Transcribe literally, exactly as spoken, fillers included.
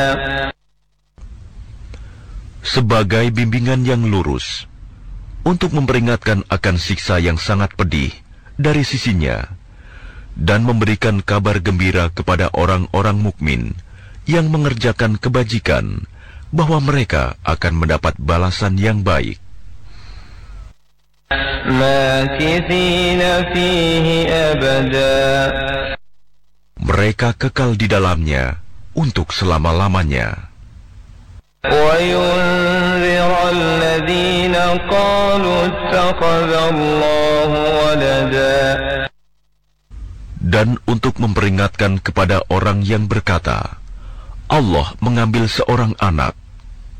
sebagai bimbingan yang lurus, untuk memperingatkan akan siksa yang sangat pedih dari sisinya, dan memberikan kabar gembira kepada orang-orang mukmin yang mengerjakan kebajikan, bahwa mereka akan mendapat balasan yang baik. Mereka kekal di dalamnya untuk selama-lamanya. Dan untuk memperingatkan kepada orang yang berkata, Allah mengambil seorang anak,